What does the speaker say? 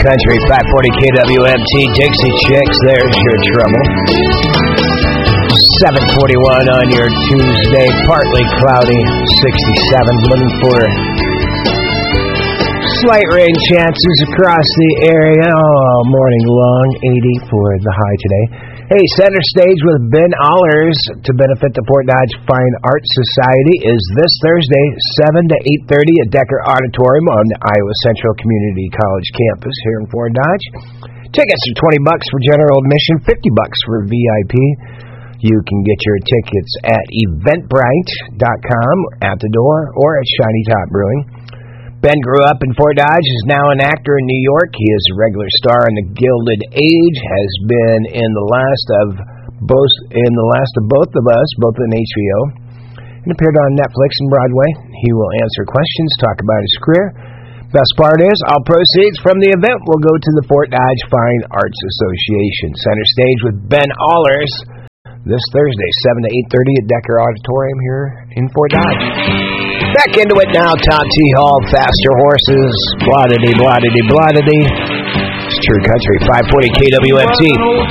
Country, 540 KWMT, Dixie Chicks, there's your trouble. 7:41 on your Tuesday, partly cloudy, 67, looking for slight rain chances across the area all morning long, 80 for the high today. Hey, center stage with Ben Allers to benefit the Fort Dodge Fine Arts Society is this Thursday, 7 to 8:30 at Decker Auditorium on the Iowa Central Community College campus here in Fort Dodge. Tickets are $20 for general admission, $50 for VIP. You can get your tickets at eventbrite.com at the door or at Shiny Top Brewing. Ben grew up in Fort Dodge, is now an actor in New York. He is a regular star in The Gilded Age, has been in the last of Both of Us, both in HBO, and appeared on Netflix and Broadway. He will answer questions, talk about his career. Best part is, all proceeds from the event will go to the Fort Dodge Fine Arts Association. Center stage with Ben Allers this Thursday, 7 to 8:30 at Decker Auditorium here in Fort Dodge. Back into it now, Tom T. Hall, Faster Horses, blah-diddy, blah-diddy, blah-diddy. It's True Country, 540 KWMT.